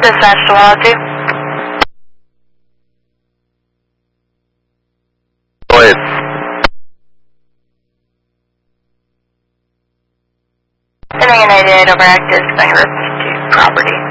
Dispatch to 102. Go ahead. Sending an 88 over active, going to reference to property.